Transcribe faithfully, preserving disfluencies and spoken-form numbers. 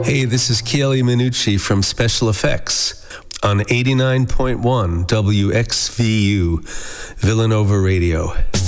Hey, this is Chieli Minucci from Special Effects on eighty-nine point one W X V U, Villanova Radio.